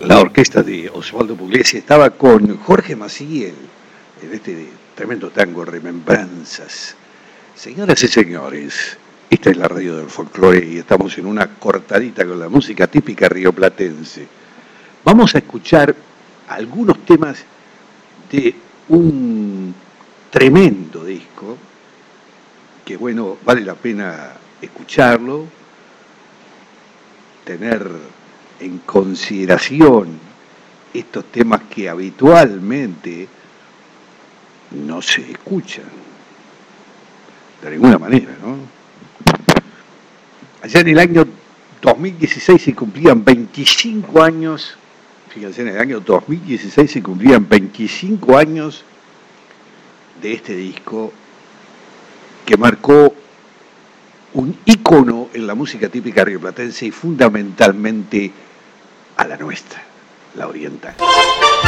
La orquesta de Osvaldo Pugliese estaba con Jorge Maciel en este tremendo tango Remembranzas. Señoras y señores, esta es la radio del folclore y estamos en una cortadita con la música típica rioplatense. Vamos a escuchar algunos temas de un tremendo disco que, bueno, vale la pena escucharlo, tener en consideración estos temas que habitualmente no se escuchan de ninguna manera, ¿no? Allá en el año 2016 se cumplían 25 años, fíjense, en el año 2016 se cumplían 25 años de este disco que marcó un ícono en la música típica rioplatense y fundamentalmente a la nuestra, la oriental.